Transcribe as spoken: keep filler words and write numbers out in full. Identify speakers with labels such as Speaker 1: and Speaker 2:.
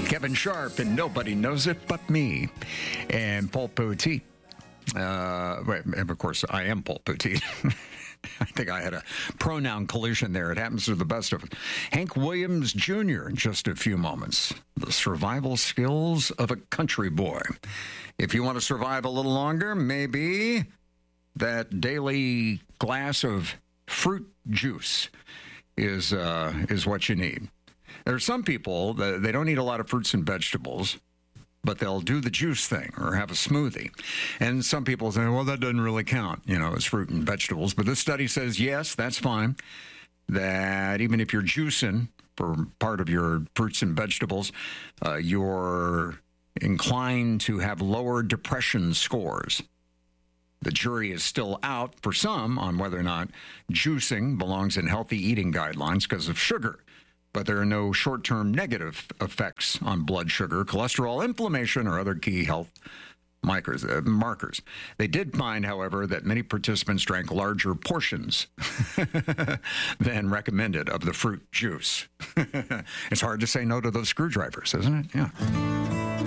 Speaker 1: Kevin Sharp, and nobody knows it but me. And Paul Poteet. Uh, and of course, I am Paul Poteet. I think I had a pronoun collision there. It happens to the best of us. Hank Williams Junior in just a few moments. The survival skills of a country boy. If you want to survive a little longer, maybe that daily glass of fruit juice is uh, is what you need. There are some people that they don't eat a lot of fruits and vegetables, but they'll do the juice thing or have a smoothie. And some people say, well, that doesn't really count, you know, as fruit and vegetables. But this study says, yes, that's fine, that even if you're juicing for part of your fruits and vegetables, uh, you're inclined to have lower depression scores. The jury is still out for some on whether or not juicing belongs in healthy eating guidelines because of sugar. But there are no short-term negative effects on blood sugar, cholesterol, inflammation, or other key health markers. Uh, markers. They did find, however, that many participants drank larger portions than recommended of the fruit juice. It's hard to say no to those screwdrivers, isn't it? Yeah.